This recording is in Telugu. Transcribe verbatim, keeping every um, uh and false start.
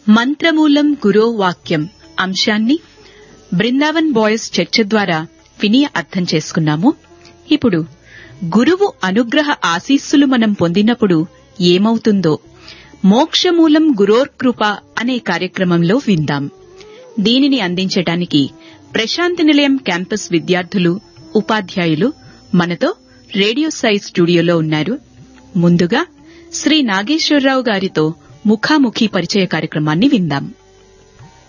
మంత్రమూలం గురో వాక్యం అంశాన్ని బృందావన్ బాయ్స్ చర్చ ద్వారా విని అర్థం చేసుకున్నాము. ఇప్పుడు గురువు అనుగ్రహ ఆశీస్సులు మనం పొందినప్పుడు ఏమవుతుందో మోక్షమూలం గురోర్కృప అనే కార్యక్రమంలో విందాం. దీనిని అందించడానికి ప్రశాంతి నిలయం క్యాంపస్ విద్యార్థులు, ఉపాధ్యాయులు మనతో రేడియో సాయి స్టూడియోలో ఉన్నారు. ముందుగా శ్రీ నాగేశ్వరరావు గారితో ముఖాముఖి పరిచయ కార్యక్రమాన్ని విందాం.